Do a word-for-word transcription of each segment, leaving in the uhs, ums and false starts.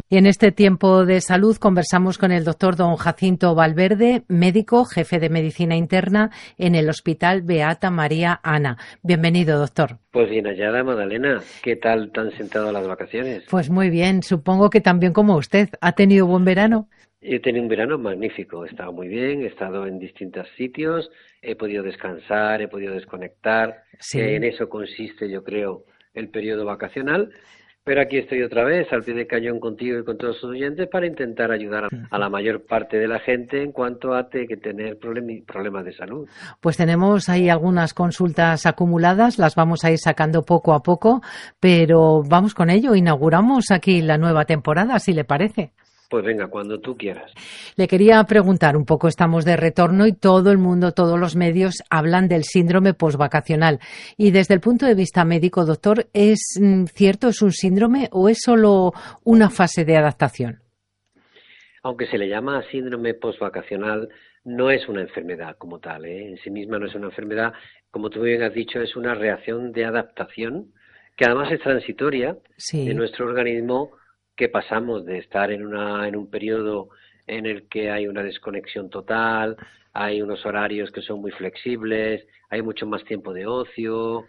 Y en este tiempo de salud conversamos con el doctor don Jacinto Valverde, médico, jefe de medicina interna en el Hospital Beata María Ana. Bienvenido, doctor. Pues bien hallada, Magdalena. ¿Qué tal tan sentado a las vacaciones? Pues muy bien, supongo que también como usted. ¿Ha tenido buen verano? He tenido un verano magnífico, he estado muy bien, he estado en distintos sitios, he podido descansar, he podido desconectar. Sí. En eso consiste, yo creo, el periodo vacacional. Pero aquí estoy otra vez, al pie del cañón contigo y con todos sus oyentes, para intentar ayudar a, a la mayor parte de la gente en cuanto a te, que tener problem, problemas de salud. Pues tenemos ahí algunas consultas acumuladas, las vamos a ir sacando poco a poco, pero vamos con ello, inauguramos aquí la nueva temporada, si le parece. Pues venga, cuando tú quieras. Le quería preguntar un poco, estamos de retorno y todo el mundo, todos los medios hablan del síndrome posvacacional. Y desde el punto de vista médico, doctor, ¿es cierto, es un síndrome o es solo una fase de adaptación? Aunque se le llama síndrome posvacacional, no es una enfermedad como tal, ¿eh? En sí misma no es una enfermedad. Como tú bien has dicho, es una reacción de adaptación que además es transitoria Sí. de nuestro organismo, que pasamos de estar en una en un periodo en el que hay una desconexión total, hay unos horarios que son muy flexibles, hay mucho más tiempo de ocio,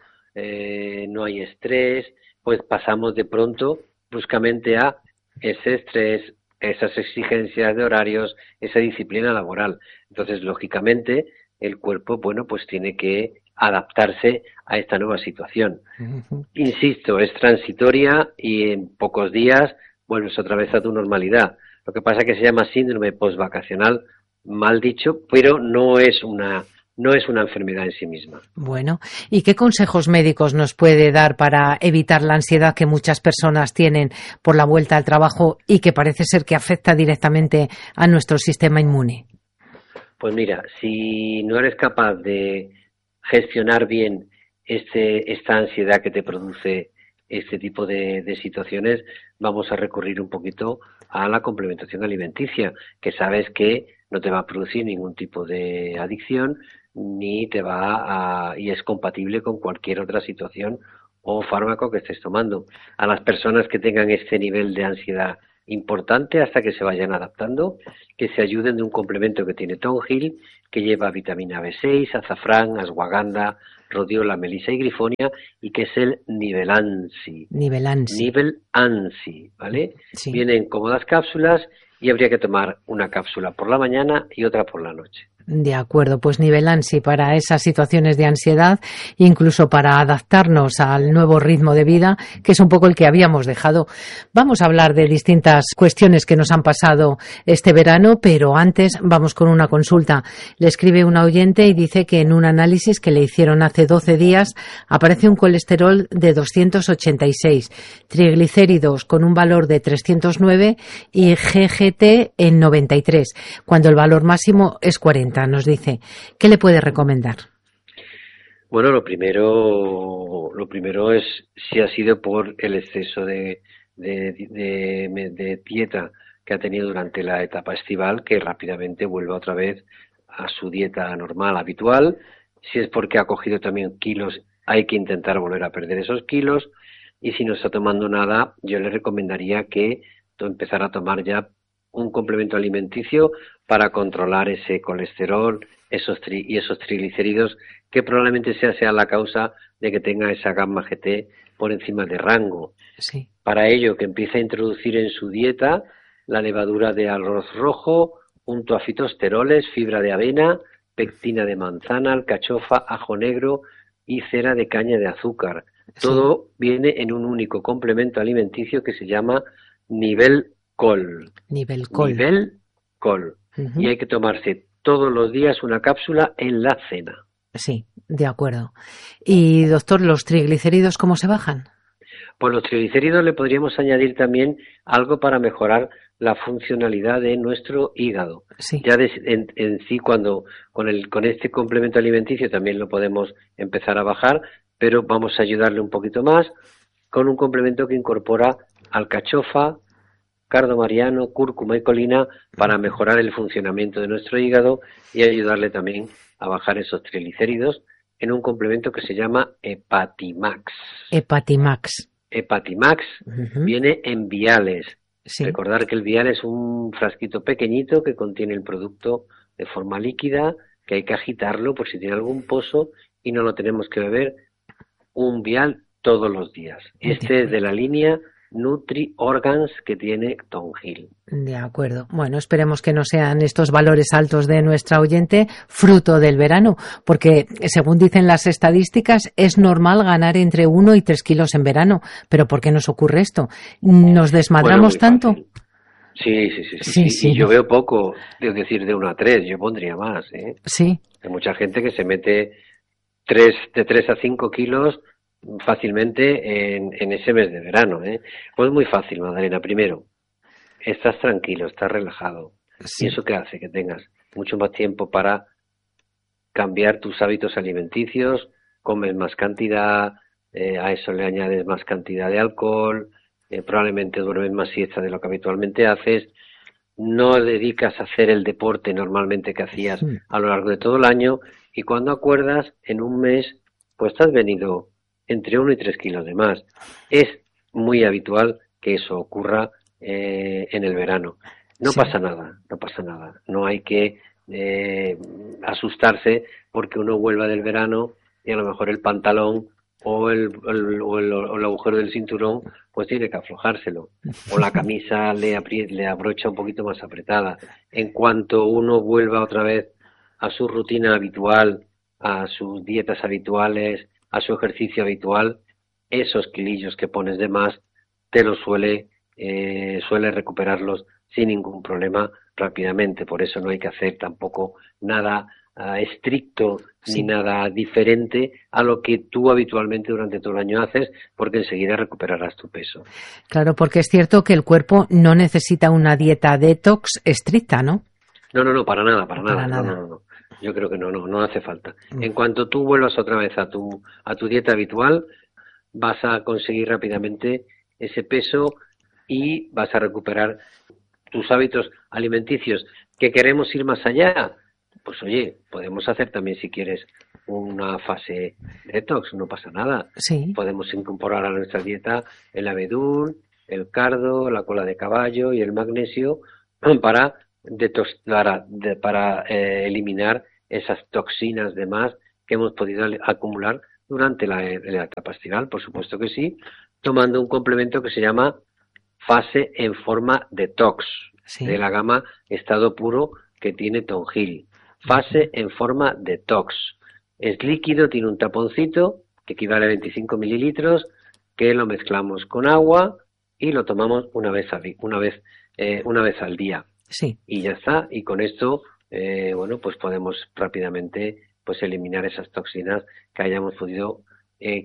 eh, no hay estrés, pues pasamos de pronto bruscamente a ese estrés, esas exigencias de horarios, esa disciplina laboral. Entonces, lógicamente, el cuerpo, bueno, pues tiene que adaptarse a esta nueva situación. Uh-huh. Insisto, es transitoria y en pocos días vuelves otra vez a tu normalidad. Lo que pasa es que se llama síndrome posvacacional, mal dicho, pero no es una no es una enfermedad en sí misma. Bueno, ¿y qué consejos médicos nos puede dar para evitar la ansiedad que muchas personas tienen por la vuelta al trabajo y que parece ser que afecta directamente a nuestro sistema inmune? Pues mira, si no eres capaz de gestionar bien este esta ansiedad que te produce este tipo de, de situaciones, vamos a recurrir un poquito a la complementación alimenticia, que sabes que no te va a producir ningún tipo de adicción, ni te va a, y es compatible con cualquier otra situación o fármaco que estés tomando. A las personas que tengan este nivel de ansiedad importante, hasta que se vayan adaptando, que se ayuden de un complemento que tiene Tongyl, que lleva vitamina B seis, azafrán, ashwagandha, rodiola, melisa y grifonia, y que es el Nivelansi. Nivelansi. Nivelansi, ¿vale? Sí. Vienen cómodas cápsulas y habría que tomar una cápsula por la mañana y otra por la noche. De acuerdo, pues Nivelansi para esas situaciones de ansiedad, incluso para adaptarnos al nuevo ritmo de vida, que es un poco el que habíamos dejado. Vamos a hablar de distintas cuestiones que nos han pasado este verano, pero antes vamos con una consulta. Le escribe una oyente y dice que en un análisis que le hicieron hace doce días aparece un colesterol de doscientos ochenta y seis, triglicéridos con un valor de trescientos nueve y G G T en noventa y tres, cuando el valor máximo es cuarenta. Nos dice, ¿qué le puede recomendar? Bueno, lo primero, lo primero es si ha sido por el exceso de, de, de, de dieta que ha tenido durante la etapa estival, que rápidamente vuelva otra vez a su dieta normal, habitual. Si es porque ha cogido también kilos, hay que intentar volver a perder esos kilos. Y si no está tomando nada, yo le recomendaría que empezara a tomar ya un complemento alimenticio para controlar ese colesterol esos tri y esos triglicéridos, que probablemente sea, sea la causa de que tenga esa gamma G T por encima de rango. Sí. Para ello, que empiece a introducir en su dieta la levadura de arroz rojo, junto a fitosteroles, fibra de avena, pectina de manzana, alcachofa, ajo negro y cera de caña de azúcar. Sí. Todo viene en un único complemento alimenticio que se llama Nivel Col. Nivel Col. Nivel Col. Uh-huh. Y hay que tomarse todos los días una cápsula en la cena. Sí, de acuerdo. Y doctor, ¿los triglicéridos cómo se bajan? Pues los triglicéridos le podríamos añadir también algo para mejorar la funcionalidad de nuestro hígado. Sí. Ya de, en, en sí, cuando con el con este complemento alimenticio también lo podemos empezar a bajar, pero vamos a ayudarle un poquito más con un complemento que incorpora alcachofa, cardo mariano, cúrcuma y colina para mejorar el funcionamiento de nuestro hígado y ayudarle también a bajar esos triglicéridos en un complemento que se llama Hepatimax. Hepatimax. Hepatimax uh-huh. viene en viales, Sí. Recordar que el vial es un frasquito pequeñito que contiene el producto de forma líquida, que hay que agitarlo por si tiene algún pozo y no lo tenemos que beber un vial todos los días. Este es de la línea Nutri Organs que tiene Tonjil. De acuerdo. Bueno, esperemos que no sean estos valores altos de nuestra oyente fruto del verano, porque según dicen las estadísticas es normal ganar entre uno y tres kilos en verano. Pero ¿por qué nos ocurre esto? ¿Nos desmadramos bueno, tanto? Sí, sí, sí, sí, sí, sí. sí. Y yo veo poco, es decir, de uno a tres, yo pondría más, ¿eh? Sí. Hay mucha gente que se mete tres, de tres a cinco kilos fácilmente en, en ese mes de verano, ¿eh? Pues muy fácil, Magdalena. Primero, estás tranquilo, estás relajado. Sí. ¿Y eso qué hace? Que tengas mucho más tiempo para cambiar tus hábitos alimenticios, comes más cantidad, eh, a eso le añades más cantidad de alcohol, eh, probablemente duermes más siesta de lo que habitualmente haces, no dedicas a hacer el deporte normalmente que hacías sí. a lo largo de todo el año, y cuando acuerdas, en un mes, pues te has venido entre uno y tres kilos de más. Es muy habitual que eso ocurra eh, en el verano. No sí. pasa nada, no pasa nada. No hay que eh, asustarse porque uno vuelva del verano y a lo mejor el pantalón o el, el, o el, o el agujero del cinturón pues tiene que aflojárselo. O la camisa le, apri- le abrocha un poquito más apretada. En cuanto uno vuelva otra vez a su rutina habitual, a sus dietas habituales, a su ejercicio habitual, esos kilillos que pones de más te los suele eh, suele recuperarlos sin ningún problema rápidamente. Por eso no hay que hacer tampoco nada uh, estricto sí. ni nada diferente a lo que tú habitualmente durante todo el año haces, porque enseguida recuperarás tu peso. Claro, porque es cierto que el cuerpo no necesita una dieta detox estricta, ¿no? No, no, no, para nada, para, para nada. nada. No, no, no. Yo creo que no, no, no hace falta. En cuanto tú vuelvas otra vez a tu, a tu dieta habitual, vas a conseguir rápidamente ese peso y vas a recuperar tus hábitos alimenticios. ¿Que queremos ir más allá? Pues oye, podemos hacer también, si quieres, una fase detox, no pasa nada. Sí. Podemos incorporar a nuestra dieta el abedul, el cardo, la cola de caballo y el magnesio para detox, para, de, para eh, eliminar esas toxinas de más que hemos podido acumular durante la, la etapa estival, por supuesto que sí, tomando un complemento que se llama fase en forma detox, sí. de la gama estado puro que tiene Tonjil. Fase uh-huh. en forma detox. Es líquido, tiene un taponcito que equivale a veinticinco mililitros, que lo mezclamos con agua y lo tomamos una vez al, una vez, eh, una vez al día. Sí. Y ya está, y con esto Eh, bueno, pues podemos rápidamente pues eliminar esas toxinas que hayamos podido eh,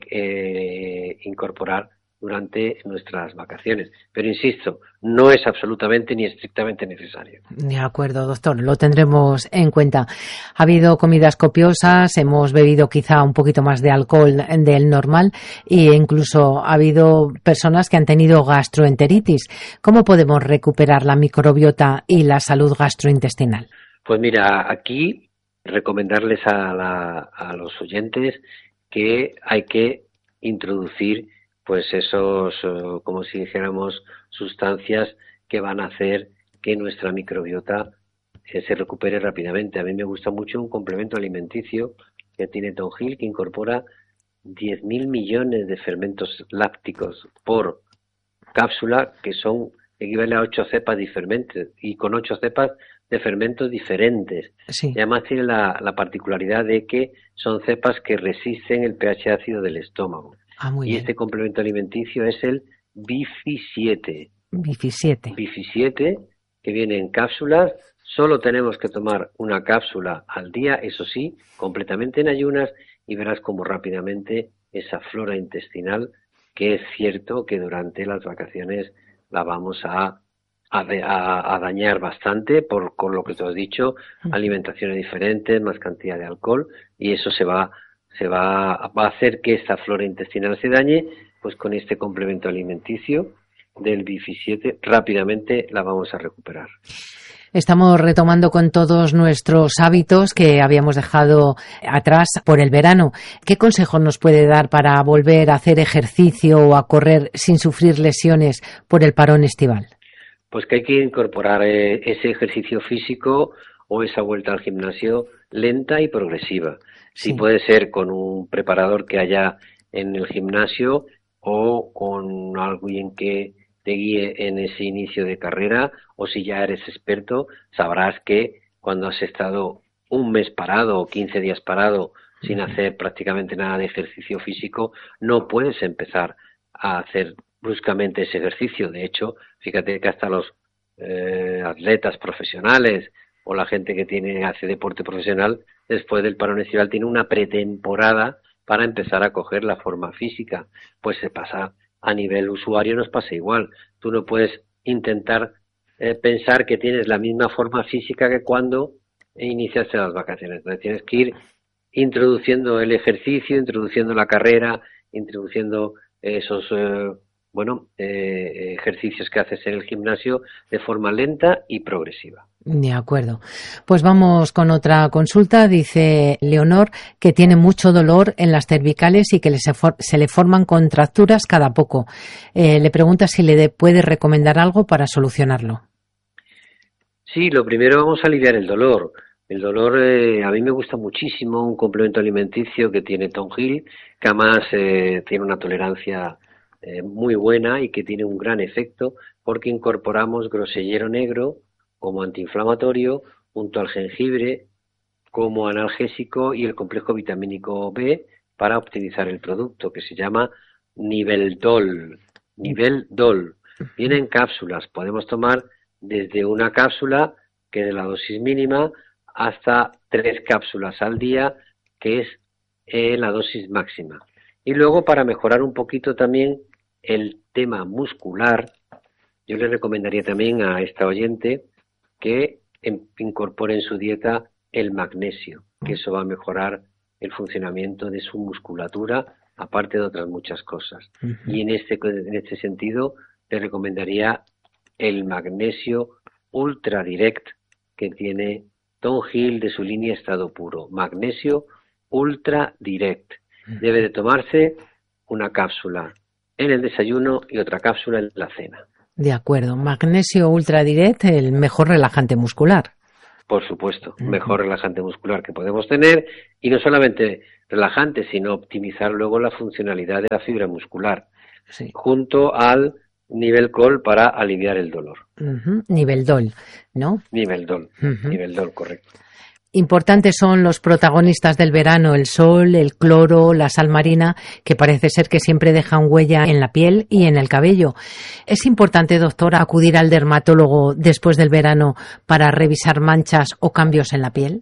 eh, incorporar durante nuestras vacaciones. Pero insisto, no es absolutamente ni estrictamente necesario. De acuerdo, doctor, lo tendremos en cuenta. Ha habido comidas copiosas, hemos bebido quizá un poquito más de alcohol del normal e incluso ha habido personas que han tenido gastroenteritis. ¿Cómo podemos recuperar la microbiota y la salud gastrointestinal? Pues mira, aquí recomendarles a, la, a los oyentes que hay que introducir pues esos, como si dijéramos, sustancias que van a hacer que nuestra microbiota eh, se recupere rápidamente. A mí me gusta mucho un complemento alimenticio que tiene Tonjil, que incorpora diez mil millones de fermentos lácticos por cápsula, que son equivale a ocho cepas diferentes, y con ocho cepas de fermentos diferentes. Sí. Y además tiene la, la particularidad de que son cepas que resisten el pH ácido del estómago. Ah, muy y bien. Este complemento alimenticio es el Bifi siete. Bifi siete. Bifi siete, que viene en cápsulas. Solo tenemos que tomar una cápsula al día, eso sí, completamente en ayunas, y verás cómo rápidamente esa flora intestinal, que es cierto que durante las vacaciones la vamos a A, a, a dañar bastante por con lo que te has dicho, alimentaciones diferentes, más cantidad de alcohol, y eso se va se va, va a hacer que esta flora intestinal se dañe. Pues con este complemento alimenticio del Bifi siete rápidamente la vamos a recuperar. Estamos retomando con todos nuestros hábitos que habíamos dejado atrás por el verano. ¿Qué consejos nos puede dar para volver a hacer ejercicio o a correr sin sufrir lesiones por el parón estival? Pues que hay que incorporar eh, ese ejercicio físico o esa vuelta al gimnasio lenta y progresiva. Sí, Sí. puede ser con un preparador que haya en el gimnasio o con alguien que te guíe en ese inicio de carrera, o si ya eres experto, sabrás que cuando has estado un mes parado o quince días parado sin hacer prácticamente nada de ejercicio físico, no puedes empezar a hacer bruscamente ese ejercicio. De hecho, fíjate que hasta los eh, atletas profesionales o la gente que tiene hace deporte profesional, después del parón estival tiene una pretemporada para empezar a coger la forma física. Pues se pasa a nivel usuario, nos pasa igual. Tú no puedes intentar eh, pensar que tienes la misma forma física que cuando iniciaste las vacaciones. Entonces tienes que ir introduciendo el ejercicio, introduciendo la carrera, introduciendo esos eh, bueno eh, ejercicios que haces en el gimnasio de forma lenta y progresiva. De acuerdo. Pues vamos con otra consulta. Dice Leonor que tiene mucho dolor en las cervicales y que le se, for- se le forman contracturas cada poco. Eh, le pregunta si le de- puede recomendar algo para solucionarlo. Sí, lo primero vamos a aliviar el dolor. El dolor, eh, a mí me gusta muchísimo un complemento alimenticio que tiene Tonghil, que además eh, tiene una tolerancia eh, muy buena y que tiene un gran efecto porque incorporamos grosellero negro como antiinflamatorio junto al jengibre como analgésico y el complejo vitamínico B para optimizar el producto, que se llama Niveldol. Niveldol. Viene en cápsulas. Podemos tomar desde una cápsula, que es de la dosis mínima, hasta tres cápsulas al día, que es eh, la dosis máxima. Y luego, para mejorar un poquito también el tema muscular, yo le recomendaría también a esta oyente que incorpore en su dieta el magnesio, que eso va a mejorar el funcionamiento de su musculatura, aparte de otras muchas cosas. Uh-huh. Y en este, en este sentido, le recomendaría el magnesio Ultra Direct que tiene Tonghil de su línea Estado Puro. Magnesio Ultra Direct. Debe de tomarse una cápsula en el desayuno y otra cápsula en la cena. De acuerdo. Magnesio Ultra Direct, el mejor relajante muscular. Por supuesto, mejor relajante muscular que podemos tener, y no solamente relajante, sino optimizar luego la funcionalidad de la fibra muscular, sí, junto al Niveldol para aliviar el dolor. Uh-huh. Niveldol, ¿no? Niveldol, uh-huh. Niveldol, correcto. Importantes son los protagonistas del verano, el sol, el cloro, la sal marina, que parece ser que siempre dejan huella en la piel y en el cabello. ¿Es importante, doctora, acudir al dermatólogo después del verano para revisar manchas o cambios en la piel?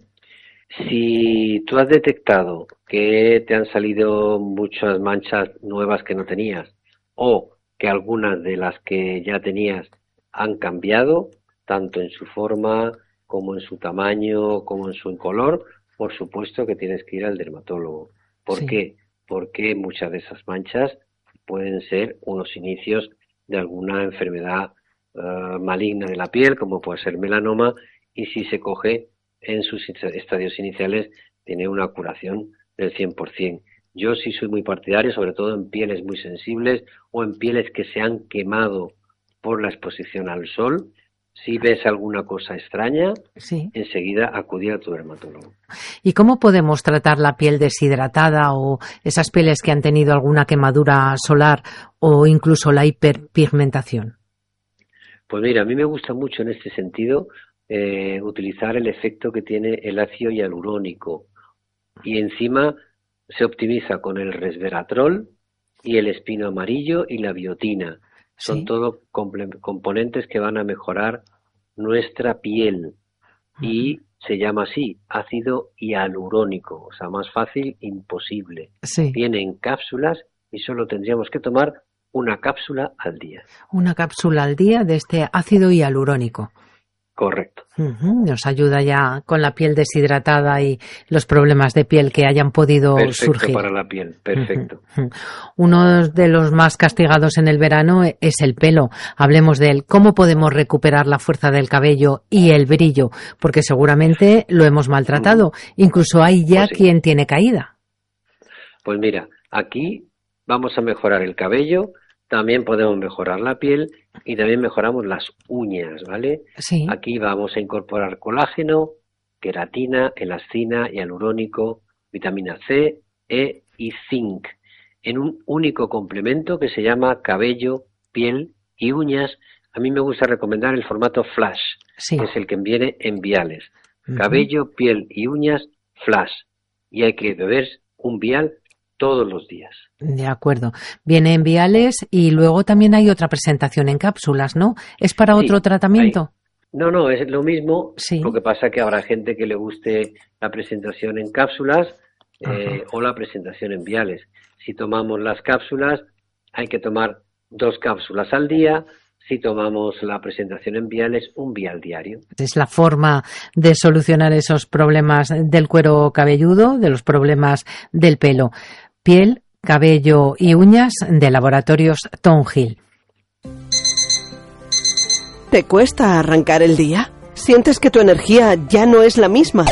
Si tú has detectado que te han salido muchas manchas nuevas que no tenías, o que algunas de las que ya tenías han cambiado, tanto en su forma como en su tamaño, como en su color, por supuesto que tienes que ir al dermatólogo. ¿Por sí. qué? Porque muchas de esas manchas pueden ser unos inicios de alguna enfermedad uh, maligna de la piel, como puede ser melanoma, y si se coge en sus estadios iniciales, tiene una curación del cien por ciento. Yo sí soy muy partidario, sobre todo en pieles muy sensibles o en pieles que se han quemado por la exposición al sol. Si ves alguna cosa extraña, sí, enseguida acudir a tu dermatólogo. ¿Y cómo podemos tratar la piel deshidratada o esas pieles que han tenido alguna quemadura solar o incluso la hiperpigmentación? Pues mira, a mí me gusta mucho en este sentido eh, utilizar el efecto que tiene el ácido hialurónico, y encima se optimiza con el resveratrol y el espino amarillo y la biotina. Son sí. todo comp- componentes que van a mejorar nuestra piel, uh-huh. y se llama así, ácido hialurónico, o sea, más fácil, imposible. Sí. Viene en cápsulas y solo tendríamos que tomar una cápsula al día. Una cápsula al día de este ácido hialurónico. Correcto. Uh-huh. Nos ayuda ya con la piel deshidratada y los problemas de piel que hayan podido perfecto surgir. Para la piel, perfecto. Uh-huh. Uno de los más castigados en el verano es el pelo. Hablemos de él. ¿Cómo podemos recuperar la fuerza del cabello y el brillo? Porque seguramente lo hemos maltratado. Uh-huh. Incluso hay ya pues sí. quien tiene caída. Pues mira, aquí vamos a mejorar el cabello también podemos mejorar la piel y también mejoramos las uñas, ¿vale? Sí. Aquí vamos a incorporar colágeno, queratina, elastina, hialurónico, vitamina C, E y zinc en un único complemento que se llama cabello, piel y uñas. A mí me gusta recomendar el formato flash, sí. que es el que viene en viales. Uh-huh. Cabello, piel y uñas, flash. Y hay que beber un vial todos los días. De acuerdo. Viene en viales y luego también hay otra presentación en cápsulas, ¿no? ¿Es para otro sí, tratamiento? Hay... No, no, es lo mismo. Sí. Lo que pasa es que habrá gente que le guste la presentación en cápsulas eh, o la presentación en viales. Si tomamos las cápsulas, hay que tomar dos cápsulas al día. Si tomamos la presentación en viales, un vial diario. Es la forma de solucionar esos problemas del cuero cabelludo, de los problemas del pelo. Piel, cabello y uñas de Laboratorios Thornhill. ¿Te cuesta arrancar el día? ¿Sientes que tu energía ya no es la misma?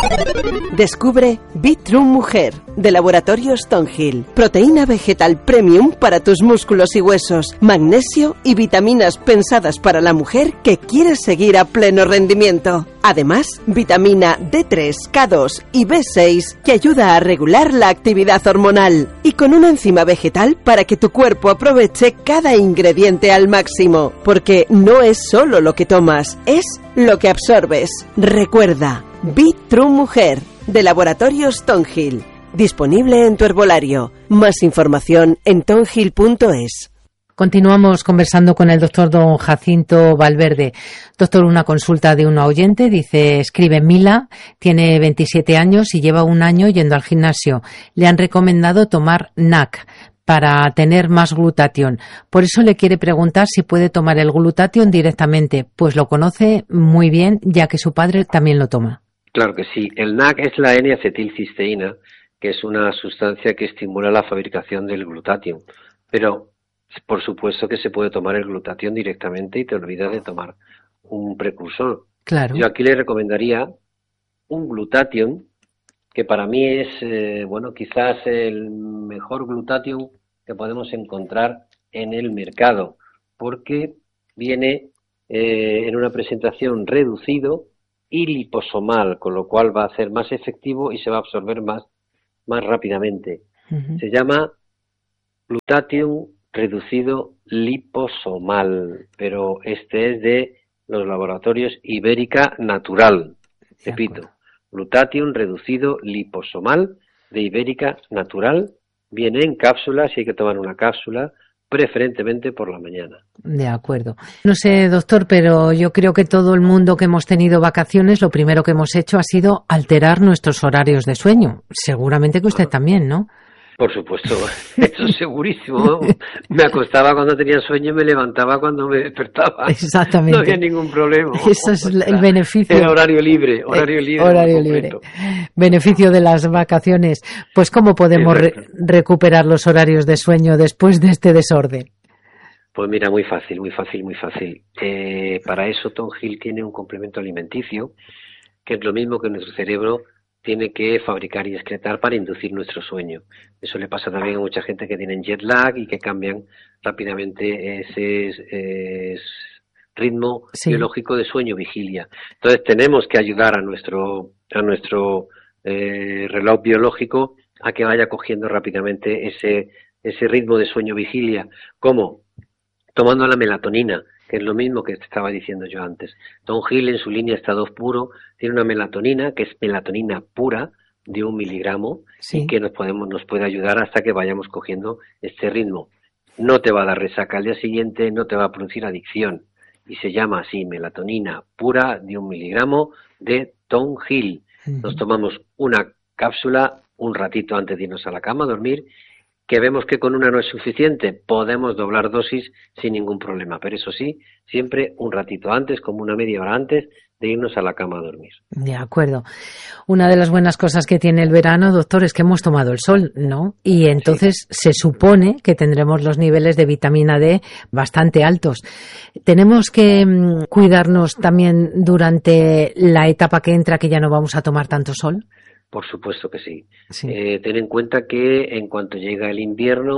Descubre Bitrue Mujer de Laboratorios Thornhill. Proteína vegetal premium para tus músculos y huesos, magnesio y vitaminas pensadas para la mujer que quiere seguir a pleno rendimiento. Además, vitamina D tres, K dos y B seis que ayuda a regular la actividad hormonal y con una enzima vegetal para que tu cuerpo aproveche cada ingrediente al máximo, porque no es solo lo que tomas, es lo que absorbes. Recuerda, Bitrue Mujer de Laboratorios Thornhill. Disponible en tu herbolario. Más información en thornhill punto es. Continuamos conversando con el doctor don Jacinto Valverde. Doctor, una consulta de una oyente. Dice, escribe Mila, tiene veintisiete años y lleva un año yendo al gimnasio. Le han recomendado tomar N A C para tener más glutatión. Por eso le quiere preguntar si puede tomar el glutatión directamente, pues lo conoce muy bien, ya que su padre también lo toma. Claro que sí. El N A C es la N-acetilcisteína, que es una sustancia que estimula la fabricación del glutatión. Pero, por supuesto que se puede tomar el glutatión directamente y te olvidas de tomar un precursor. Claro. Yo aquí le recomendaría un glutatión, que para mí es, eh, bueno, quizás el mejor glutatión que podemos encontrar en el mercado, porque viene eh, en una presentación reducido y liposomal, con lo cual va a ser más efectivo y se va a absorber más, más rápidamente. Uh-huh. Se llama glutatión reducido liposomal, pero este es de los laboratorios Ibérica Natural. Repito, glutatión reducido liposomal de Ibérica Natural. Viene en cápsulas y hay que tomar una cápsula preferentemente por la mañana. De acuerdo. No sé, doctor, pero yo creo que todo el mundo que hemos tenido vacaciones, lo primero que hemos hecho ha sido alterar nuestros horarios de sueño. Seguramente que usted también, ¿no? Por supuesto, eso es segurísimo. Me acostaba cuando tenía sueño y me levantaba cuando me despertaba. Exactamente. No había ningún problema. Eso es el beneficio. Era horario libre, horario libre. Eh, horario libre. Beneficio de las vacaciones. Pues, ¿cómo podemos re- recuperar los horarios de sueño después de este desorden? Pues mira, muy fácil, muy fácil, muy fácil. Eh, para eso Thornhill tiene un complemento alimenticio, que es lo mismo que nuestro cerebro tiene que fabricar y excretar para inducir nuestro sueño. Eso le pasa también a mucha gente que tienen jet lag y que cambian rápidamente ese, ese ritmo sí. biológico de sueño-vigilia. Entonces tenemos que ayudar a nuestro a nuestro eh, reloj biológico a que vaya cogiendo rápidamente ese ese ritmo de sueño-vigilia. ¿Cómo? Tomando la melatonina, que es lo mismo que te estaba diciendo yo antes. Thornhill en su línea estado puro tiene una melatonina que es melatonina pura de un miligramo sí. y que nos podemos nos puede ayudar hasta que vayamos cogiendo este ritmo. No te va a dar resaca al día siguiente, no te va a producir adicción y se llama así melatonina pura de un miligramo de Thornhill. Uh-huh. Nos tomamos una cápsula un ratito antes de irnos a la cama a dormir. Que vemos que con una no es suficiente, podemos doblar dosis sin ningún problema, pero eso sí, siempre un ratito antes, como una media hora antes de irnos a la cama a dormir. De acuerdo. Una de las buenas cosas que tiene el verano, doctor, es que hemos tomado el sol, ¿no? Y entonces sí. se supone que tendremos los niveles de vitamina D bastante altos. ¿Tenemos que mmm, cuidarnos también durante la etapa que entra, que ya no vamos a tomar tanto sol? Por supuesto que sí. sí. Eh, ten en cuenta que en cuanto llega el invierno,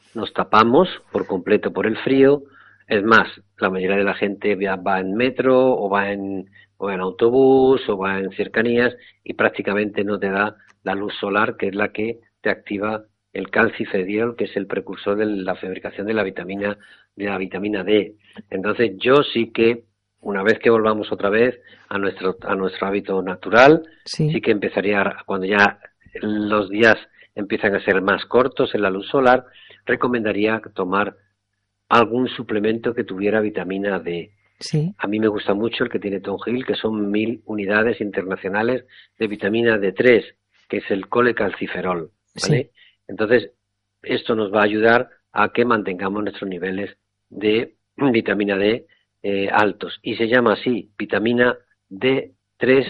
nos tapamos por completo por el frío. Es más, la mayoría de la gente va en metro o va en, o en autobús o va en cercanías y prácticamente no te da la luz solar, que es la que te activa el calcifediol, que es el precursor de la fabricación de la vitamina de la vitamina D. Entonces yo sí que, una vez que volvamos otra vez a nuestro a nuestro hábito natural, sí, sí que empezaría, cuando ya los días empiezan a ser más cortos en la luz solar, recomendaría tomar algún suplemento que tuviera vitamina D. Sí. A mí me gusta mucho el que tiene Tonjil, que son mil unidades internacionales de vitamina D tres, que es el colecalciferol, ¿vale? Sí. Entonces, esto nos va a ayudar a que mantengamos nuestros niveles de vitamina D eh, altos. Y se llama así, vitamina D tres,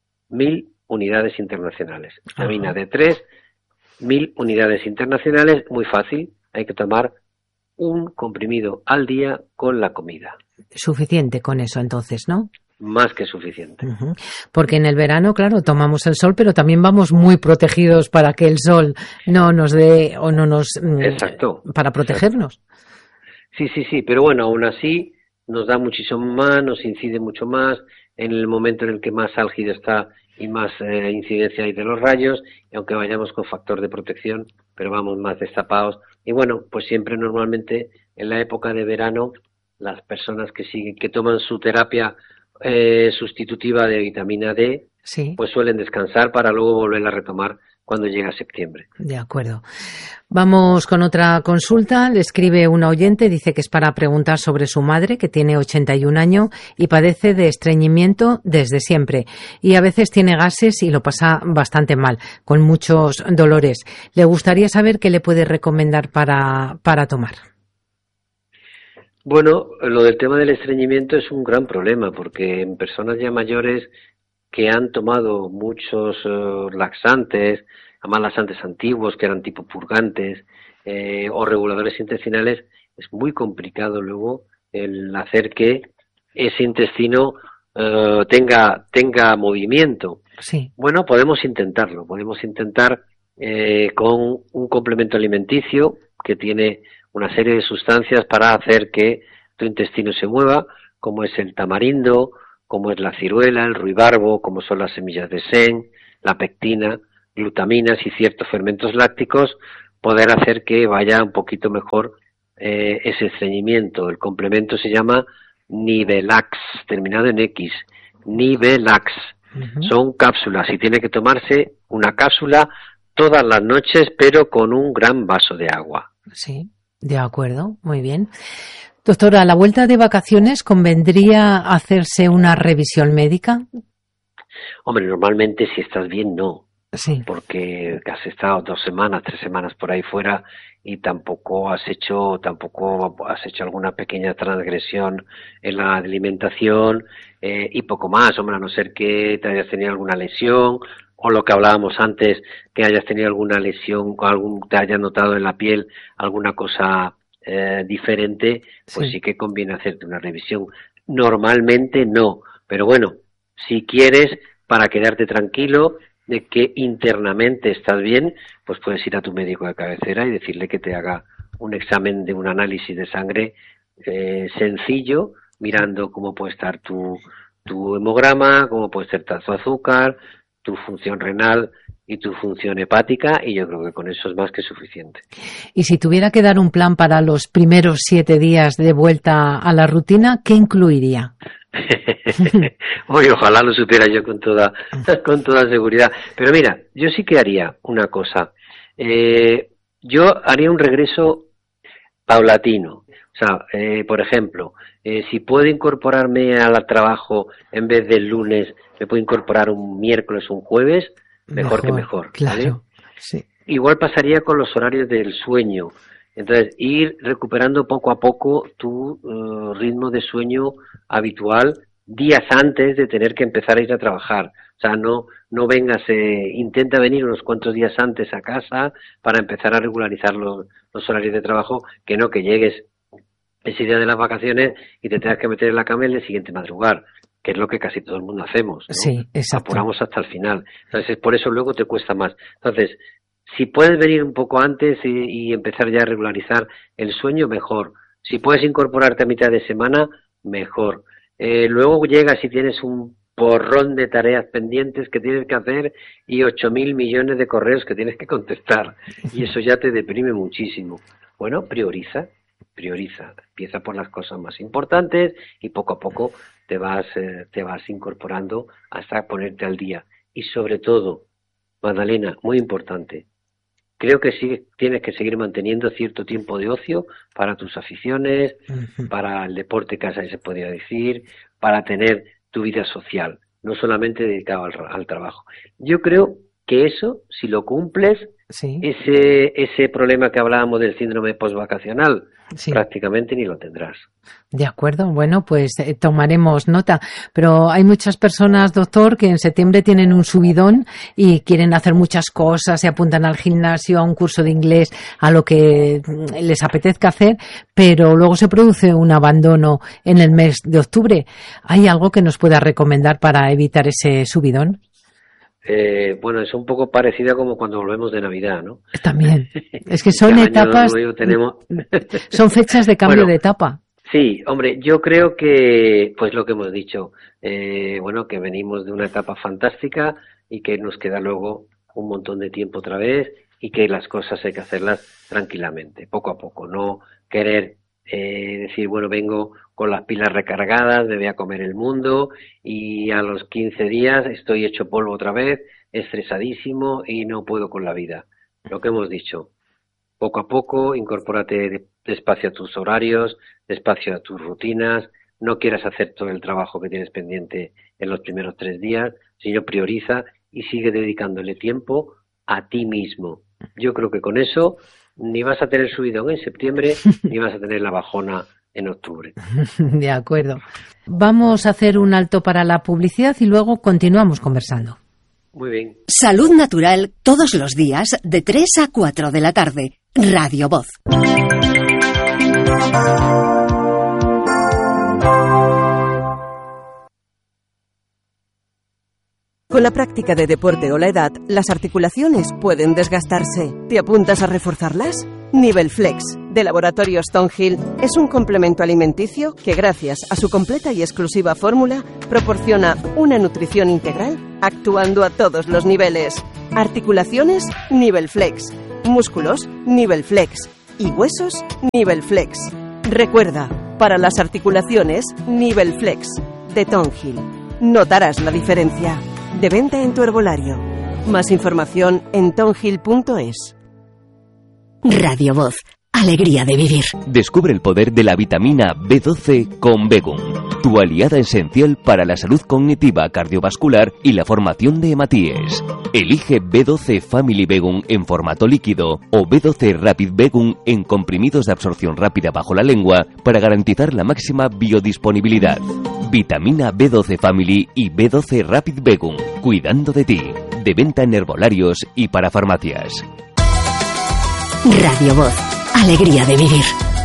mil unidades internacionales. Vitamina D tres, mil unidades internacionales, muy fácil, hay que tomar un comprimido al día con la comida. Suficiente con eso entonces, ¿no? Más que suficiente. Uh-huh. Porque en el verano, claro, tomamos el sol, pero también vamos muy protegidos para que el sol no nos dé o no nos... Exacto. Para protegernos. Exacto. Sí, sí, sí, pero bueno, aún así nos da muchísimo más, nos incide mucho más en el momento en el que más álgido está y más eh, incidencia hay de los rayos, y aunque vayamos con factor de protección, pero vamos más destapados. Y bueno, pues siempre normalmente en la época de verano, las personas que siguen, que toman su terapia eh, sustitutiva de vitamina D, sí, pues suelen descansar para luego volver a retomar cuando llega septiembre. De acuerdo. Vamos con otra consulta. Le escribe una oyente, dice que es para preguntar sobre su madre, que tiene ochenta y un años y padece de estreñimiento desde siempre. Y a veces tiene gases y lo pasa bastante mal, con muchos dolores. Le gustaría saber qué le puede recomendar para, para tomar. Bueno, lo del tema del estreñimiento es un gran problema, porque en personas ya mayores que han tomado muchos uh, laxantes, además laxantes antiguos que eran tipo purgantes eh, o reguladores intestinales, es muy complicado luego el hacer que ese intestino uh, tenga tenga movimiento. Sí. Bueno, podemos intentarlo, podemos intentar eh, con un complemento alimenticio que tiene una serie de sustancias para hacer que tu intestino se mueva, como es el tamarindo, como es la ciruela, el ruibarbo, como son las semillas de sen, la pectina, glutaminas y ciertos fermentos lácticos, poder hacer que vaya un poquito mejor eh, ese estreñimiento. El complemento se llama Nivelax, terminado en X, Nivelax. Uh-huh. Son cápsulas y tiene que tomarse una cápsula todas las noches, pero con un gran vaso de agua. Sí, de acuerdo, muy bien. Doctora, ¿a la vuelta de vacaciones convendría hacerse una revisión médica? Hombre, normalmente si estás bien, no. Sí. Porque has estado dos semanas, tres semanas por ahí fuera y tampoco has hecho, tampoco has hecho alguna pequeña transgresión en la alimentación eh, y poco más, hombre, a no ser que te hayas tenido alguna lesión o lo que hablábamos antes, que hayas tenido alguna lesión, algún, te hayas notado en la piel alguna cosa Eh, diferente, pues sí. sí que conviene hacerte una revisión. Normalmente no, pero bueno, si quieres, para quedarte tranquilo de que internamente estás bien, pues puedes ir a tu médico de cabecera y decirle que te haga un examen de un análisis de sangre eh, sencillo, mirando cómo puede estar tu, tu hemograma, cómo puede estar tu azúcar, tu función renal y tu función hepática, y yo creo que con eso es más que suficiente. Y si tuviera que dar un plan para los primeros siete días de vuelta a la rutina, ¿qué incluiría? Oye, ojalá lo supiera yo con toda, con toda seguridad. Pero mira, yo sí que haría una cosa. Eh, yo haría un regreso paulatino. O sea, eh, por ejemplo, eh, si puedo incorporarme al trabajo en vez del lunes, me puedo incorporar un miércoles o un jueves, mejor, mejor que mejor, claro, ¿vale? Sí. Igual pasaría con los horarios del sueño. Entonces, ir recuperando poco a poco tu uh, ritmo de sueño habitual días antes de tener que empezar a ir a trabajar. O sea, no no vengas, eh, intenta venir unos cuantos días antes a casa para empezar a regularizar los, los horarios de trabajo, que no que llegues ese día de las vacaciones y te tengas que meter en la cama el día siguiente madrugar, que es lo que casi todo el mundo hacemos, ¿no? Sí, exacto. Apuramos hasta el final. Entonces, por eso luego te cuesta más. Entonces, Si puedes venir un poco antes y, y empezar ya a regularizar el sueño, mejor. Si puedes incorporarte a mitad de semana, mejor. Eh, luego llegas y tienes un porrón de tareas pendientes que tienes que hacer y ocho mil millones de correos que tienes que contestar. Y eso ya te deprime muchísimo. Bueno, prioriza, prioriza. Empieza por las cosas más importantes y poco a poco te vas, eh, te vas incorporando hasta ponerte al día. Y sobre todo, Magdalena, muy importante, creo que sí tienes que seguir manteniendo cierto tiempo de ocio para tus aficiones, uh-huh. para el deporte casa, se podría decir, para tener tu vida social, no solamente dedicado al, al trabajo. Yo creo que eso, si lo cumples, sí. ese ese problema que hablábamos del síndrome postvacacional, sí. prácticamente ni lo tendrás. De acuerdo, bueno, pues eh, tomaremos nota. Pero hay muchas personas, doctor, que en septiembre tienen un subidón y quieren hacer muchas cosas, se apuntan al gimnasio, a un curso de inglés, a lo que les apetezca hacer, pero luego se produce un abandono en el mes de octubre. ¿Hay algo que nos pueda recomendar para evitar ese subidón? Eh, bueno, es un poco parecido como cuando volvemos de Navidad, ¿no? También. Es que son etapas, tenemos... son fechas de cambio bueno, de etapa. Sí, hombre, yo creo que, pues lo que hemos dicho, eh, bueno, que venimos de una etapa fantástica y que nos queda luego un montón de tiempo otra vez y que las cosas hay que hacerlas tranquilamente, poco a poco, no querer eh, decir, bueno, vengo con las pilas recargadas, me voy a comer el mundo y a los quince días estoy hecho polvo otra vez, estresadísimo y no puedo con la vida. Lo que hemos dicho, poco a poco, incorpórate despacio a tus horarios, despacio a tus rutinas, no quieras hacer todo el trabajo que tienes pendiente en los primeros tres días, sino prioriza y sigue dedicándole tiempo a ti mismo. Yo creo que con eso ni vas a tener subidón en septiembre, ni vas a tener la bajona en octubre. De acuerdo. Vamos a hacer un alto para la publicidad y luego continuamos conversando. Muy bien. Salud Natural todos los días de tres a cuatro de la tarde. Radio Voz. Con la práctica de deporte o la edad, las articulaciones pueden desgastarse. ¿Te apuntas a reforzarlas? Nivel Flex, de Laboratorios Stonehill, es un complemento alimenticio que, gracias a su completa y exclusiva fórmula, proporciona una nutrición integral actuando a todos los niveles. Articulaciones, Nivel Flex. Músculos, Nivel Flex. Y huesos, Nivel Flex. Recuerda, para las articulaciones, Nivel Flex, de Stonehill. Notarás la diferencia. De venta en tu herbolario. Más información en stonehill punto es. Radio Voz. Alegría de vivir. Descubre el poder de la vitamina B doce con Begum, tu aliada esencial para la salud cognitiva, cardiovascular y la formación de hematíes. Elige B doce Family Begum en formato líquido o B doce Rapid Begum en comprimidos de absorción rápida bajo la lengua para garantizar la máxima biodisponibilidad. Vitamina B doce Family y B doce Rapid Begum, cuidando de ti. De venta en herbolarios y para farmacias. Radio Voz. Alegría de vivir.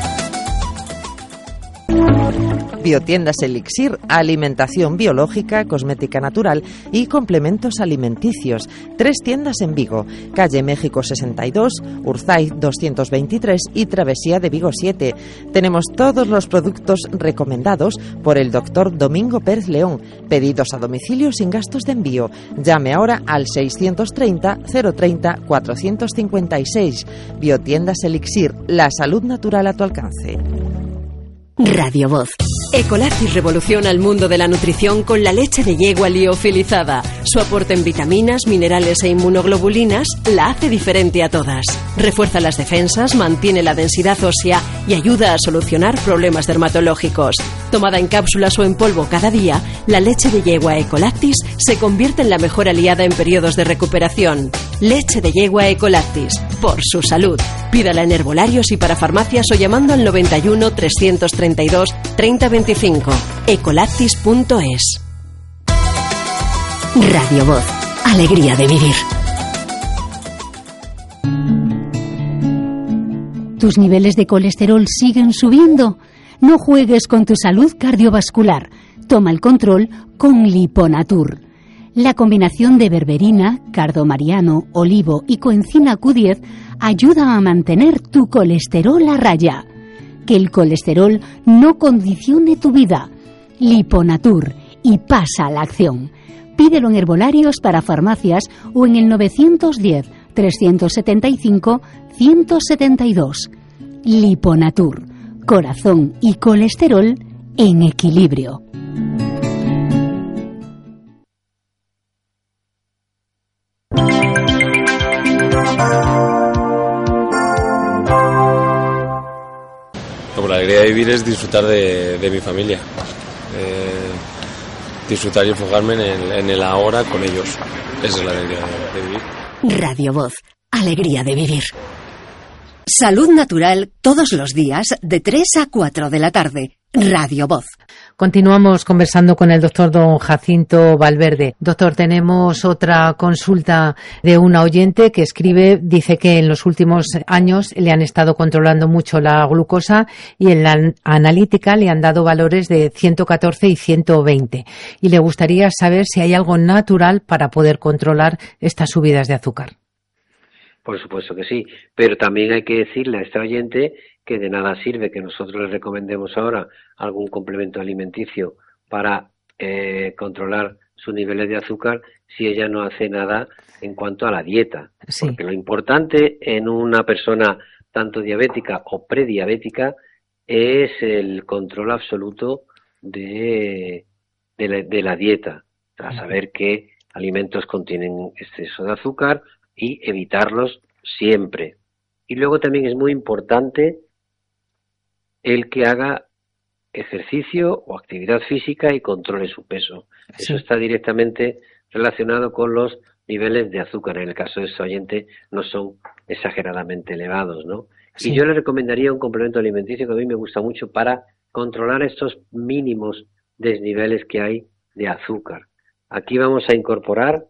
Biotiendas Elixir, alimentación biológica, cosmética natural y complementos alimenticios. Tres tiendas en Vigo, calle México sesenta y dos, Urzaiz doscientos veintitrés y Travesía de Vigo siete. Tenemos todos los productos recomendados por el doctor Domingo Pérez León. Pedidos a domicilio sin gastos de envío. Llame ahora al seiscientos treinta, cero treinta, cuatrocientos cincuenta y seis. Biotiendas Elixir, la salud natural a tu alcance. Radio Voz. Ecolactis revoluciona el mundo de la nutrición con la leche de yegua liofilizada. Su aporte en vitaminas, minerales e inmunoglobulinas la hace diferente a todas. Refuerza las defensas, mantiene la densidad ósea y ayuda a solucionar problemas dermatológicos. Tomada en cápsulas o en polvo cada día, la leche de yegua Ecolactis se convierte en la mejor aliada en periodos de recuperación. Leche de yegua Ecolactis, por su salud. Pídala en herbolarios y para farmacias o llamando al noventa y uno, trescientos treinta y dos, treinta veinticinco. ecolactis punto es. Radio Voz. Alegría de vivir. ¿Tus niveles de colesterol siguen subiendo? No juegues con tu salud cardiovascular. Toma el control con Liponatur. La combinación de berberina, cardo mariano, olivo y coenzima Q diez ayuda a mantener tu colesterol a raya. Que el colesterol no condicione tu vida. Liponatur, y pasa a la acción. Pídelo en herbolarios para farmacias o en el nueve uno cero, tres siete cinco, uno siete dos. Liponatur, corazón y colesterol en equilibrio. Como la alegría de vivir es disfrutar de, de mi familia, eh, disfrutar y enfocarme en el, en el ahora con ellos. Esa es la alegría de, de vivir. Radio Voz, alegría de vivir. Salud natural todos los días de tres a cuatro de la tarde. Radio Voz. Continuamos conversando con el doctor don Jacinto Valverde. Doctor, tenemos otra consulta de una oyente que escribe, dice que en los últimos años le han estado controlando mucho la glucosa y en la analítica le han dado valores de ciento catorce y ciento veinte. Y le gustaría saber si hay algo natural para poder controlar estas subidas de azúcar. Por supuesto que sí, pero también hay que decirle a esta oyente que de nada sirve que nosotros le recomendemos ahora algún complemento alimenticio para eh, controlar sus niveles de azúcar si ella no hace nada en cuanto a la dieta. Sí. Porque lo importante en una persona tanto diabética o prediabética es el control absoluto de, de, la, de la dieta, a saber qué alimentos contienen exceso de azúcar y evitarlos siempre. Y luego también es muy importante el que haga ejercicio o actividad física y controle su peso. Sí. Eso está directamente relacionado con los niveles de azúcar. En el caso de este oyente no son exageradamente elevados, ¿no? Sí. Y yo le recomendaría un complemento alimenticio que a mí me gusta mucho para controlar estos mínimos desniveles que hay de azúcar. Aquí vamos a incorporar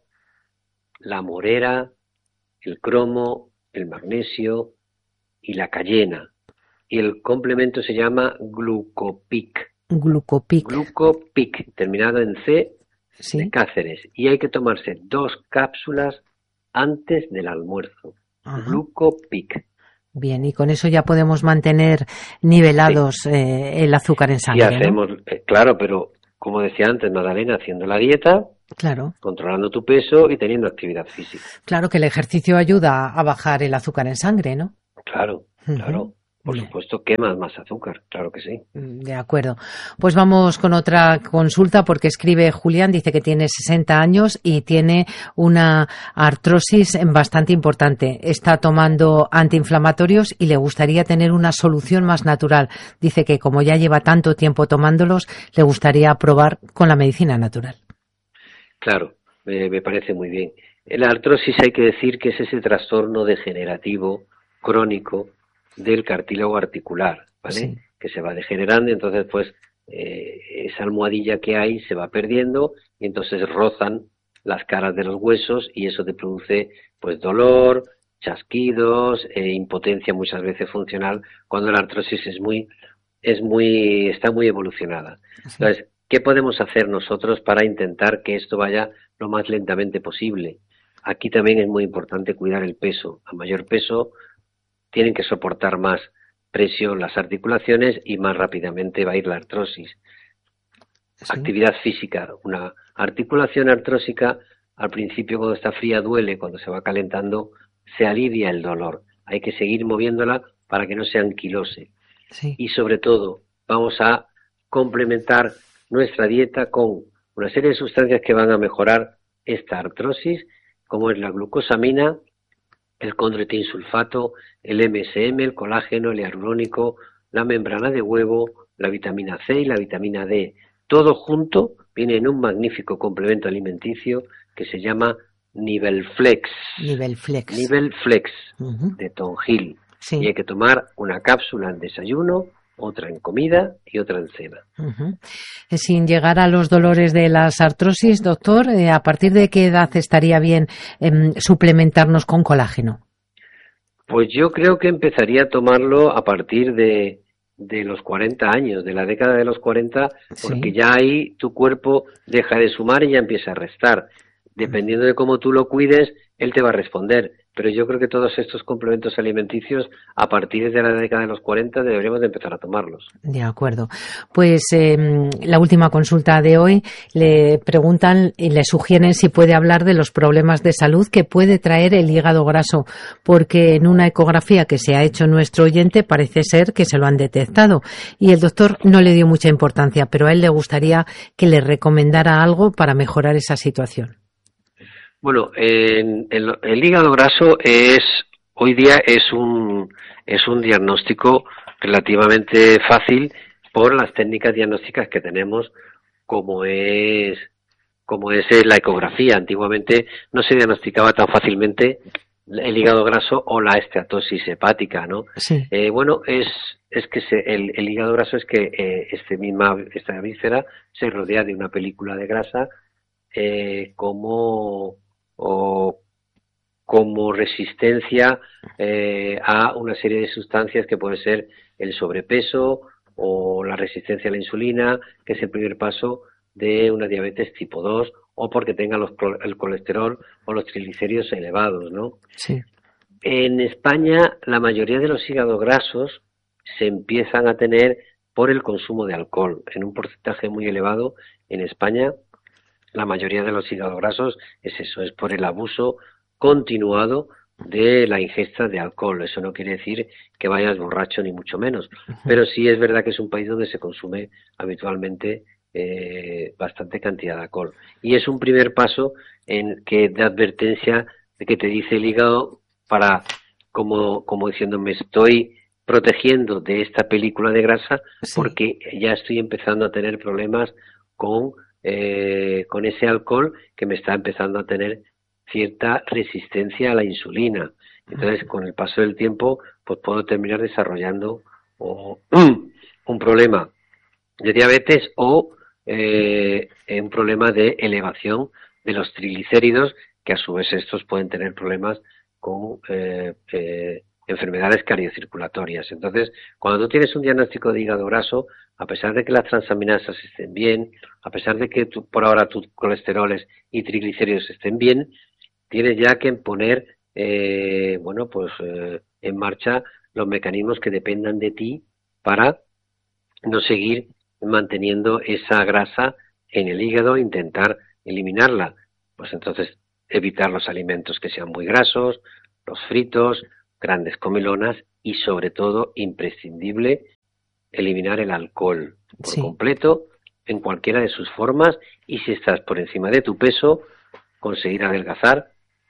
la morera, el cromo, el magnesio y la cayena. Y el complemento se llama Glucopic. Glucopic. Glucopic, terminado en C, sí, de Cáceres. Y hay que tomarse dos cápsulas antes del almuerzo. Ajá. Glucopic. Bien, y con eso ya podemos mantener nivelados sí. eh, el azúcar en sangre, y hacemos, ¿no? eh, claro, pero como decía antes Magdalena, haciendo la dieta, claro, controlando tu peso y teniendo actividad física. Claro que el ejercicio ayuda a bajar el azúcar en sangre, ¿no? Claro, uh-huh. claro. Por Bien. supuesto, quemas más azúcar, claro que sí. De acuerdo. Pues vamos con otra consulta porque escribe Julián, dice que tiene sesenta años y tiene una artrosis bastante importante. Está tomando antiinflamatorios y le gustaría tener una solución más natural. Dice que como ya lleva tanto tiempo tomándolos, le gustaría probar con la medicina natural. Claro, me, me parece muy bien. La artrosis hay que decir que es ese trastorno degenerativo crónico del cartílago articular, ¿vale? Sí. Que se va degenerando y entonces pues eh, esa almohadilla que hay se va perdiendo y entonces rozan las caras de los huesos y eso te produce pues dolor, chasquidos, eh, impotencia muchas veces funcional cuando la artrosis es muy es muy está muy evolucionada. Sí. Entonces, ¿qué podemos hacer nosotros para intentar que esto vaya lo más lentamente posible? Aquí también es muy importante cuidar el peso. A mayor peso tienen que soportar más presión las articulaciones y más rápidamente va a ir la artrosis. Sí. Actividad física. Una articulación artrósica al principio cuando está fría duele, cuando se va calentando se alivia el dolor. Hay que seguir moviéndola para que no se anquilose. Sí. Y sobre todo vamos a complementar nuestra dieta con una serie de sustancias que van a mejorar esta artrosis, como es la glucosamina, el condroitinsulfato, el M S M, el colágeno, el hialurónico, la membrana de huevo, la vitamina C y la vitamina D. Todo junto viene en un magnífico complemento alimenticio que se llama Nivelflex. Nivelflex. Nivelflex, uh-huh. de Tonjil. Sí. Y hay que tomar una cápsula en desayuno, otra en comida y otra en cena. Uh-huh. Sin llegar a los dolores de las artrosis, doctor, eh, ¿a partir de qué edad estaría bien eh, suplementarnos con colágeno? Pues yo creo que empezaría a tomarlo a partir de, de los cuarenta años, de la década de los cuarenta, porque sí. ya ahí tu cuerpo deja de sumar y ya empieza a restar. Dependiendo de cómo tú lo cuides, él te va a responder. Pero yo creo que todos estos complementos alimenticios, a partir de la década de los cuarenta, deberíamos de empezar a tomarlos. De acuerdo. Pues eh, la última consulta de hoy, le preguntan y le sugieren si puede hablar de los problemas de salud que puede traer el hígado graso, porque en una ecografía que se ha hecho nuestro oyente parece ser que se lo han detectado y el doctor no le dio mucha importancia, pero a él le gustaría que le recomendara algo para mejorar esa situación. Bueno, en, en lo, el hígado graso es hoy día es un es un diagnóstico relativamente fácil por las técnicas diagnósticas que tenemos, como es como es la ecografía. Antiguamente no se diagnosticaba tan fácilmente el hígado graso o la esteatosis hepática, ¿no? Sí. Eh, bueno, es es que se, el, el hígado graso es que eh, este misma esta víscera se rodea de una película de grasa eh, como o como resistencia eh, a una serie de sustancias que puede ser el sobrepeso o la resistencia a la insulina, que es el primer paso de una diabetes tipo dos, o porque tenga los, el colesterol o los triglicéridos elevados, ¿no? Sí. En España, la mayoría de los hígados grasos se empiezan a tener por el consumo de alcohol, en un porcentaje muy elevado. En España, la mayoría de los hígados grasos es eso, es por el abuso continuado de la ingesta de alcohol. Eso no quiere decir que vayas borracho ni mucho menos, pero sí es verdad que es un país donde se consume habitualmente eh, bastante cantidad de alcohol. Y es un primer paso en que de advertencia de que te dice el hígado para, como, como diciendo, me estoy protegiendo de esta película de grasa, sí, porque ya estoy empezando a tener problemas con Eh, con ese alcohol que me está empezando a tener cierta resistencia a la insulina. Entonces, con el paso del tiempo, pues puedo terminar desarrollando o, un problema de diabetes o eh, un problema de elevación de los triglicéridos, que a su vez estos pueden tener problemas con eh, eh, enfermedades cardiocirculatorias. Entonces, cuando tú tienes un diagnóstico de hígado graso, a pesar de que las transaminasas estén bien, a pesar de que tu, por ahora tus colesteroles y triglicéridos estén bien, tienes ya que poner eh, bueno, pues eh, en marcha los mecanismos que dependan de ti para no seguir manteniendo esa grasa en el hígado, intentar eliminarla. Pues entonces evitar los alimentos que sean muy grasos, los fritos, grandes comilonas y sobre todo imprescindible eliminar el alcohol por sí. completo en cualquiera de sus formas, y si estás por encima de tu peso, conseguir adelgazar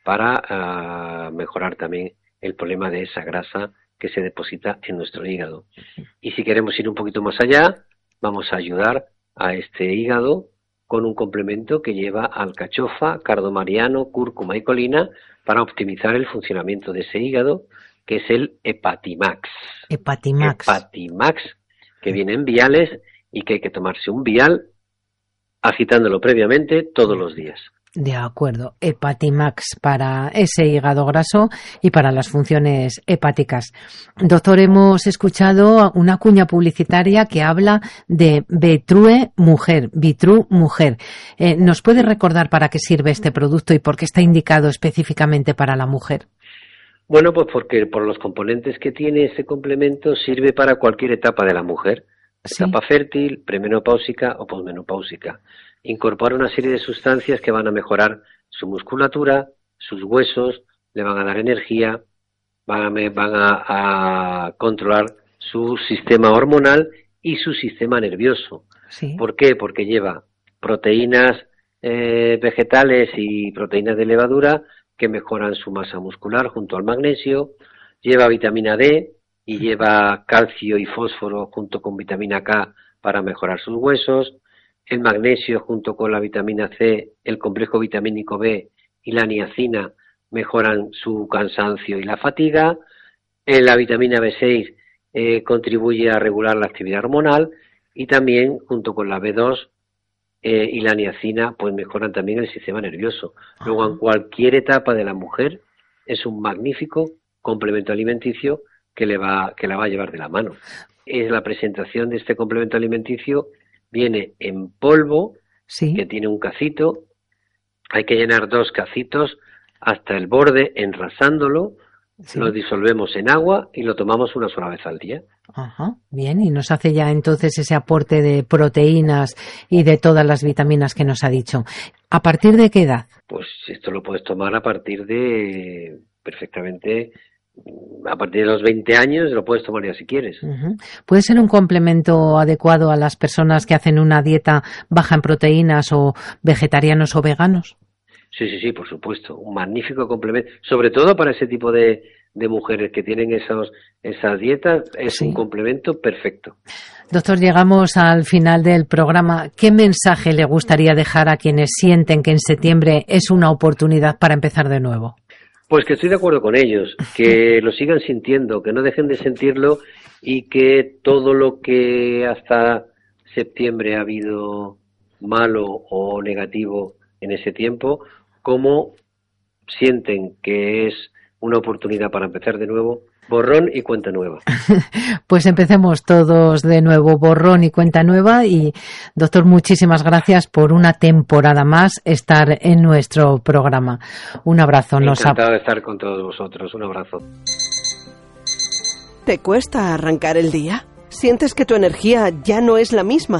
para uh, mejorar también el problema de esa grasa que se deposita en nuestro hígado. Y si queremos ir un poquito más allá, vamos a ayudar a este hígado con un complemento que lleva alcachofa, cardomariano, cúrcuma y colina para optimizar el funcionamiento de ese hígado, que es el Hepatimax. Hepatimax. Hepatimax, que viene en viales y que hay que tomarse un vial agitándolo previamente todos los días. De acuerdo, Hepatimax para ese hígado graso y para las funciones hepáticas. Doctor, hemos escuchado una cuña publicitaria que habla de Vitrue Mujer, Vitru Mujer. Eh, ¿Nos puede recordar para qué sirve este producto y por qué está indicado específicamente para la mujer? Bueno, pues porque por los componentes que tiene ese complemento sirve para cualquier etapa de la mujer. ¿Sí? Etapa fértil, premenopáusica o posmenopáusica. Incorpora una serie de sustancias que van a mejorar su musculatura, sus huesos, le van a dar energía, van a, van a, a controlar su sistema hormonal y su sistema nervioso. ¿Sí? ¿Por qué? Porque lleva proteínas eh, vegetales y proteínas de levadura que mejoran su masa muscular junto al magnesio, lleva vitamina D y lleva calcio y fósforo junto con vitamina K para mejorar sus huesos, el magnesio junto con la vitamina C, el complejo vitamínico B y la niacina mejoran su cansancio y la fatiga, eh, la vitamina B seis eh, contribuye a regular la actividad hormonal y también junto con la B dos eh, y la niacina pues mejoran también el sistema nervioso. Luego, en cualquier etapa de la mujer es un magnífico complemento alimenticio que le va que la va a llevar de la mano. Es la presentación de este complemento alimenticio, viene en polvo, sí. que tiene un cacito, Hay que llenar dos cacitos hasta el borde, enrasándolo, sí. Lo disolvemos en agua y lo tomamos una sola vez al día. Ajá, bien, y nos hace ya entonces ese aporte de proteínas y de todas las vitaminas que nos ha dicho. ¿A partir de qué edad? Pues esto lo puedes tomar a partir de, perfectamente, a partir de los veinte años lo puedes tomar ya si quieres. Uh-huh. ¿Puede ser un complemento adecuado a las personas que hacen una dieta baja en proteínas o vegetarianos o veganos? Sí, sí, sí, por supuesto. Un magnífico complemento, sobre todo para ese tipo de, de mujeres que tienen esos, esas dietas, es sí. Un complemento perfecto. Doctor, llegamos al final del programa. ¿Qué mensaje le gustaría dejar a quienes sienten que en septiembre es una oportunidad para empezar de nuevo? Pues que estoy de acuerdo con ellos, que lo sigan sintiendo, que no dejen de sentirlo y que todo lo que hasta septiembre ha habido malo o negativo en ese tiempo, como sienten que es una oportunidad para empezar de nuevo, borrón y cuenta nueva. Pues empecemos todos de nuevo, borrón y cuenta nueva. Y doctor, muchísimas gracias por una temporada más estar en nuestro programa. Un abrazo. Encantado Nos... de estar con todos vosotros. Un abrazo. ¿Te cuesta arrancar el día? ¿Sientes que tu energía ya no es la misma?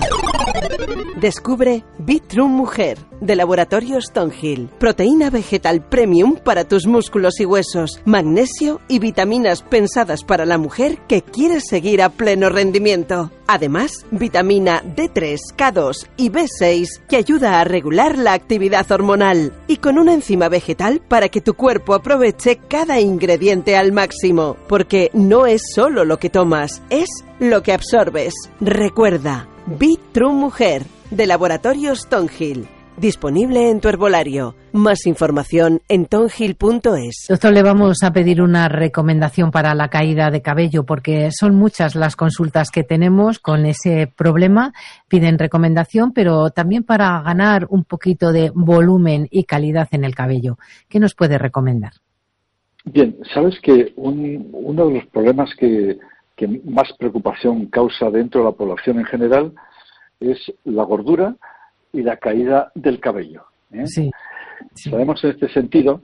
Descubre Bitrun Mujer, de Laboratorios Stonehill. Proteína vegetal premium para tus músculos y huesos. Magnesio y vitaminas pensadas para la mujer que quiere seguir a pleno rendimiento. Además, vitamina D tres, K dos y B seis que ayuda a regular la actividad hormonal. Y con una enzima vegetal para que tu cuerpo aproveche cada ingrediente al máximo. Porque no es solo lo que tomas, es lo que absorbes. Recuerda, Bitrun Mujer, de Laboratorios Stonehill. Disponible en tu herbolario. Más información en tonhill punto es. Doctor, le vamos a pedir una recomendación para la caída de cabello, porque son muchas las consultas que tenemos con ese problema. Piden recomendación, pero también para ganar un poquito de volumen y calidad en el cabello. ¿Qué nos puede recomendar? Bien, sabes que un, uno de los problemas que, que más preocupación causa dentro de la población en general es la gordura y la caída del cabello. ¿eh? Sí, sí. Sabemos en este sentido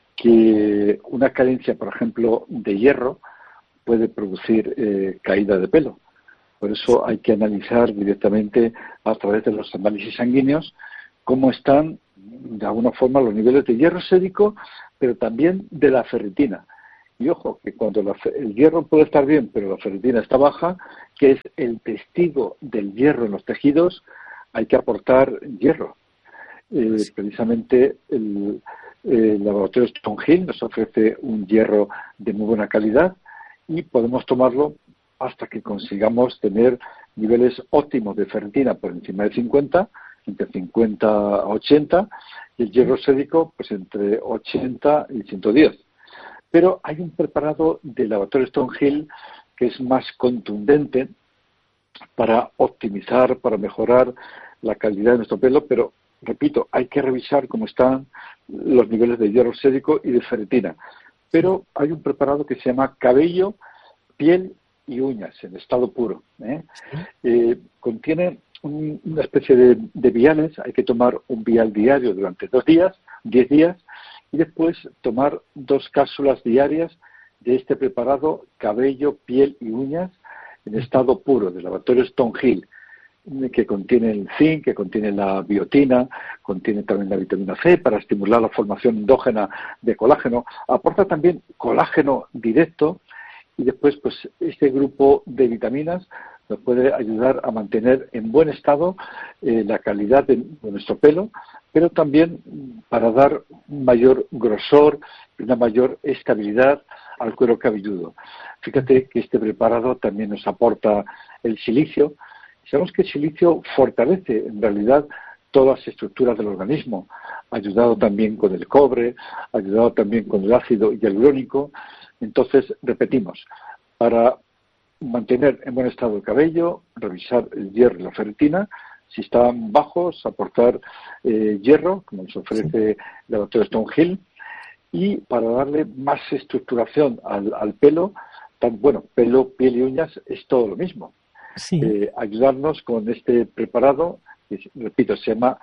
que una carencia, por ejemplo, de hierro puede producir eh, caída de pelo. Por eso hay que analizar directamente a través de los análisis sanguíneos cómo están, de alguna forma, los niveles de hierro sérico, pero también de la ferritina. Y ojo, que cuando la, el hierro puede estar bien, pero la ferritina está baja, que es el testigo del hierro en los tejidos, hay que aportar hierro. Eh, sí. Precisamente el, el laboratorio Stonehill nos ofrece un hierro de muy buena calidad y podemos tomarlo hasta que consigamos tener niveles óptimos de ferritina por encima de cincuenta, entre cincuenta a ochenta, y el hierro sérico pues entre ochenta y ciento diez. Pero hay un preparado del laboratorio Stonehill que es más contundente para optimizar, para mejorar la calidad de nuestro pelo, pero, repito, hay que revisar cómo están los niveles de hierro sérico y de ferritina. Pero hay un preparado que se llama cabello, piel y uñas, en estado puro. ¿eh? Eh, contiene un, una especie de, de viales, hay que tomar un vial diario durante dos días, diez días, y después tomar dos cápsulas diarias de este preparado cabello, piel y uñas en estado puro del laboratorio Stonehill, que contiene el zinc, que contiene la biotina, contiene también la vitamina C para estimular la formación endógena de colágeno, aporta también colágeno directo y después pues este grupo de vitaminas nos puede ayudar a mantener en buen estado eh, la calidad de, de nuestro pelo, pero también para dar un mayor grosor y una mayor estabilidad al cuero cabelludo. Fíjate que este preparado también nos aporta el silicio. Sabemos que el silicio fortalece en realidad todas las estructuras del organismo, ha ayudado también con el cobre, ha ayudado también con el ácido hialurónico. Entonces, repetimos, para mantener en buen estado el cabello, revisar el hierro y la ferritina, si están bajos, aportar eh, hierro, como nos ofrece el laboratorio Stonehill, y para darle más estructuración al, al pelo, tan, bueno, pelo, piel y uñas es todo lo mismo. Sí. Eh, ayudarnos con este preparado, que, repito, se llama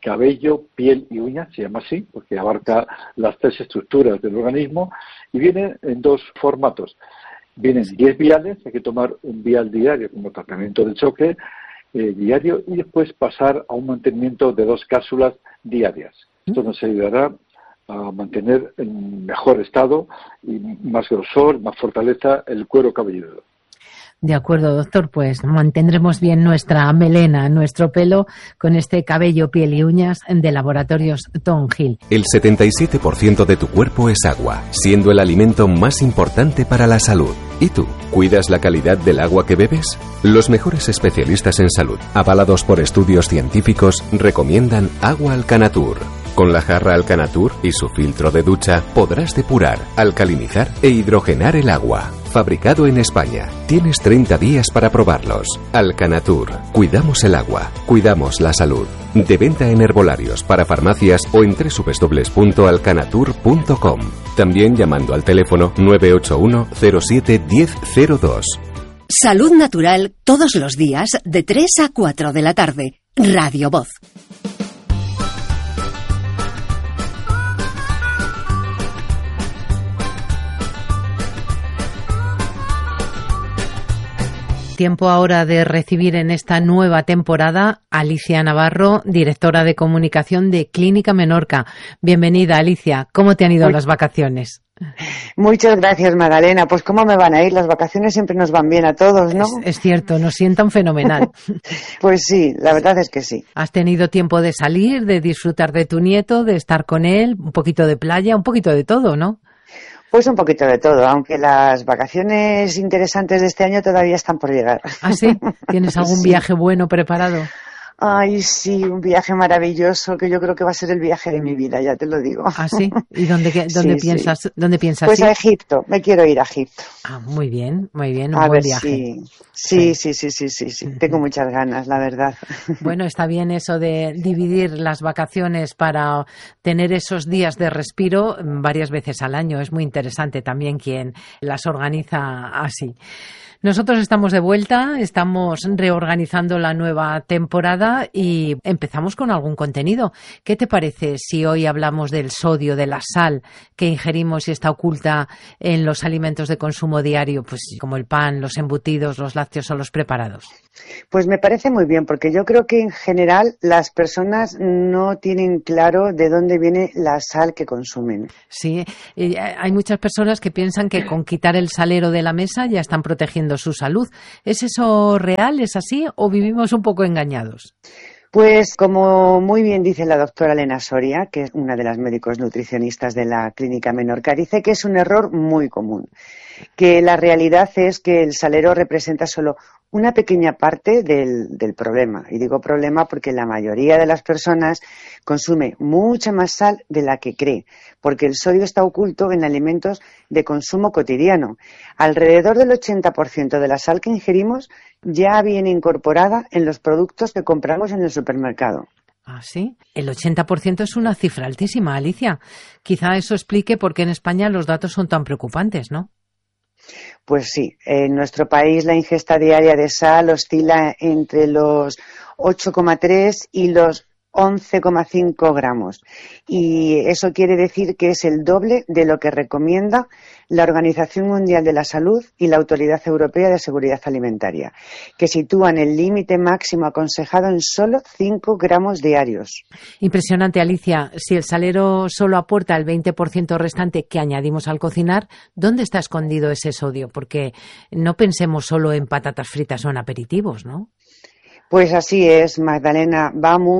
cabello, piel y uñas, se llama así, porque abarca las tres estructuras del organismo, y viene en dos formatos. Vienen diez viales, hay que tomar un vial diario como tratamiento de choque eh, diario, y después pasar a un mantenimiento de dos cápsulas diarias. Esto nos ayudará a mantener en mejor estado y más grosor, más fortaleza el cuero cabelludo. De acuerdo, doctor, pues mantendremos bien nuestra melena, nuestro pelo, con este cabello, piel y uñas de Laboratorios Thornhill. El setenta y siete por ciento de tu cuerpo es agua, siendo el alimento más importante para la salud. ¿Y tú? ¿Cuidas la calidad del agua que bebes? Los mejores especialistas en salud, avalados por estudios científicos, recomiendan Agua Alcanatur. Con la jarra Alcanatur y su filtro de ducha podrás depurar, alcalinizar e hidrogenar el agua. Fabricado en España. Tienes treinta días para probarlos. Alcanatur. Cuidamos el agua. Cuidamos la salud. De venta en herbolarios, para farmacias o en doble u doble u doble u punto alcanatur punto com. También llamando al teléfono nueve ocho uno cero siete uno cero cero dos. Salud Natural todos los días de tres a cuatro de la tarde. Radio Voz. Tiempo ahora de recibir en esta nueva temporada a Alicia Navarro, directora de comunicación de Clínica Menorca. Bienvenida, Alicia. ¿Cómo te han ido Muy... las vacaciones? Muchas gracias, Magdalena. Pues cómo me van a ir, las vacaciones siempre nos van bien a todos, ¿no? Es, es cierto, nos sientan fenomenal. Pues sí, la verdad es que sí. ¿Has tenido tiempo de salir, de disfrutar de tu nieto, de estar con él, un poquito de playa, un poquito de todo, ¿no? Pues un poquito de todo, aunque las vacaciones interesantes de este año todavía están por llegar. ¿Ah, sí? ¿Tienes algún sí. viaje bueno preparado? Ay, sí, un viaje maravilloso que yo creo que va a ser el viaje de mi vida, ya te lo digo. ¿Ah, sí? ¿Y dónde, dónde, sí, piensas, sí. dónde piensas Pues ir? a Egipto, me quiero ir a Egipto. Ah, muy bien, muy bien, un a buen ver, viaje. Sí. Sí, sí, sí, sí, sí, sí, tengo muchas ganas, la verdad. Bueno, está bien eso de dividir las vacaciones para tener esos días de respiro varias veces al año. Es muy interesante también quien las organiza así. Nosotros estamos de vuelta, estamos reorganizando la nueva temporada y empezamos con algún contenido. ¿Qué te parece si hoy hablamos del sodio, de la sal que ingerimos y está oculta en los alimentos de consumo diario, pues como el pan, los embutidos, los lácteos o los preparados? Pues me parece muy bien, porque yo creo que en general las personas no tienen claro de dónde viene la sal que consumen. Sí, hay muchas personas que piensan que con quitar el salero de la mesa ya están protegiendo su salud. ¿Es eso real? ¿Es así? ¿O vivimos un poco engañados? Pues como muy bien dice la doctora Elena Soria, que es una de las médicos nutricionistas de la Clínica Menorca, dice que es un error muy común, que la realidad es que el salero representa solo una pequeña parte del, del problema. Y digo problema porque la mayoría de las personas consume mucha más sal de la que cree, porque el sodio está oculto en alimentos de consumo cotidiano. Alrededor del ochenta por ciento de la sal que ingerimos ya viene incorporada en los productos que compramos en el supermercado. ¿Ah, sí? El ochenta por ciento es una cifra altísima, Alicia. Quizá eso explique por qué en España los datos son tan preocupantes, ¿no? Pues sí, en nuestro país la ingesta diaria de sal oscila entre los ocho coma tres y los once coma cinco gramos. Y eso quiere decir que es el doble de lo que recomienda la Organización Mundial de la Salud y la Autoridad Europea de Seguridad Alimentaria, que sitúan el límite máximo aconsejado en solo cinco gramos diarios. Impresionante, Alicia. Si el salero solo aporta el veinte por ciento restante que añadimos al cocinar, ¿dónde está escondido ese sodio? Porque no pensemos solo en patatas fritas o en aperitivos, ¿no? Pues así es, Magdalena. Va muy